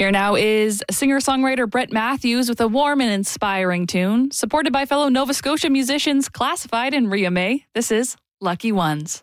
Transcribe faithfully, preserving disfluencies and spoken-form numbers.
Here now is singer-songwriter Brett Matthews with a warm and inspiring tune, supported by fellow Nova Scotia musicians Classified and Ria May. This is Lucky Ones.